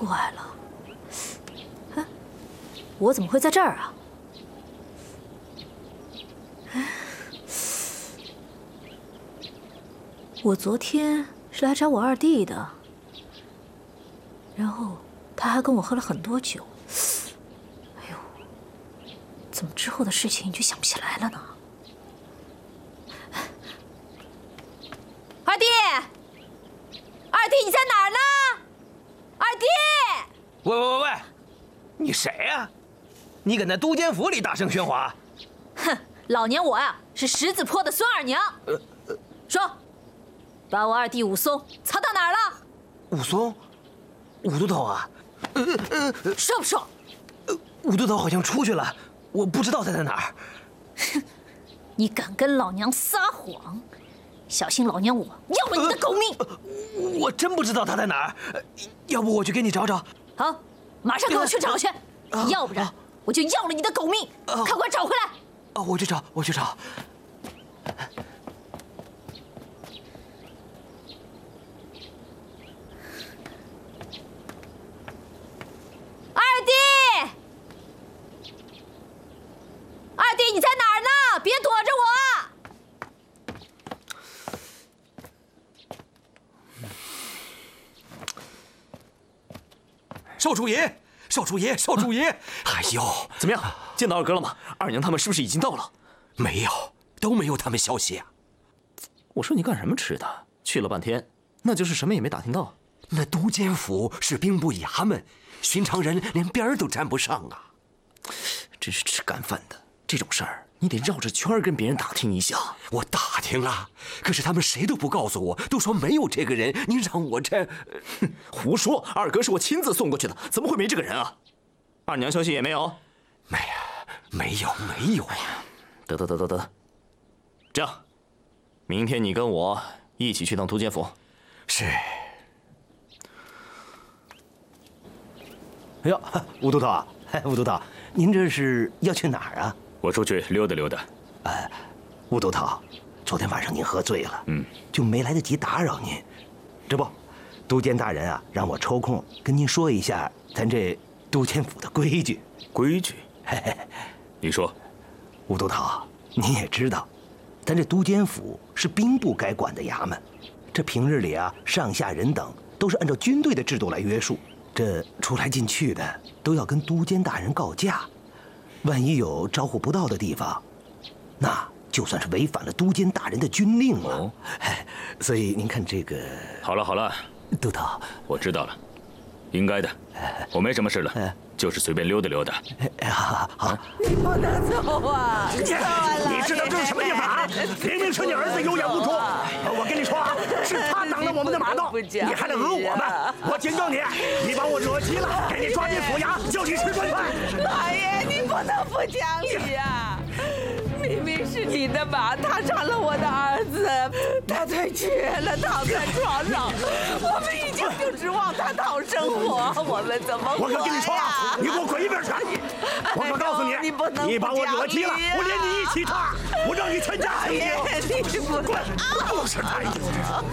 怪了，哎，我怎么会在这儿啊？我昨天是来找我二弟的，然后他还跟我喝了很多酒。哎呦，怎么之后的事情就想不起来了呢？二弟，二弟，你在哪儿呢？二弟！ 喂，你谁呀？你搁那都监府里大声喧哗？ 哼，老娘我呀是十字坡的孙二娘。说，把我二弟武松藏到哪儿了？ 武松，武都头啊？ 说不说？ 武都头好像出去了，我不知道他在哪儿。 哼，你敢跟老娘撒谎，小心老娘我要了你的狗命！ 我真不知道他在哪儿，要不我去给你找找。 好，马上给我去找去，要不然我就要了你的狗命！快给我找回来！ 我去找，我去找。 二弟，你在哪儿呢？别躲着我！少主爷，少主爷，少主爷！哎呦， 怎么样？见到二哥了吗？二娘他们是不是已经到了？ 没有，都没有他们消息啊。 我说你干什么吃的？去了半天，那就是什么也没打听到。 那都监府是兵部衙门，寻常人连边儿都沾不上啊。 真是吃干饭的，这种事儿你得绕着圈跟别人打听一下。 我打听了，可是他们谁都不告诉我，都说没有这个人。你让我这…… 胡说！二哥是我亲自送过去的，怎么会没这个人啊？二娘消息也没有？ 没有啊！ 得，这样，明天你跟我一起去趟都监府。 是。 哎呦，吴都头啊，吴都头，您这是要去哪儿啊？ 我出去溜达溜达。 吴都头，昨天晚上您喝醉了，就没来得及打扰您。这不，都监大人啊，让我抽空跟您说一下咱这都监府的规矩。 规矩？你说。 吴都头，您也知道，咱这都监府是兵部该管的衙门，这平日里啊，上下人等都是按照军队的制度来约束，这出来进去的都要跟都监大人告假。万一有招呼不到的地方，那就算是违反了都监大人的军令了。哦，所以您看这个…… 好了， 都头， 我知道了，应该的，我没什么事了，就是随便溜达溜达。 好， 你不能走啊！ 你知道这是什么地方啊？明明是你儿子有眼无珠，我跟你说啊，是他挡了我们的马道，你还来讹我们！我警告你，你把我惹急了，给你抓进府衙，叫你吃顿饭！ 老爷，你不能不讲理呀！明明是你的马踏伤了我的儿子，他腿瘸了，躺在床上，我们已经就指望他讨生活，我们怎么活呀？ 我可跟你说啊，你给我滚一边去！我可告诉你，你把我惹急了，我连你一起踏，我让你全家死！ 你不滚！ 不是他。